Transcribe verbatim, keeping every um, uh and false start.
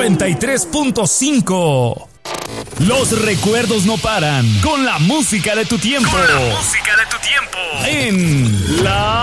noventa y tres punto cinco. Los recuerdos no paran con la música de tu tiempo. Con la música de tu tiempo. En La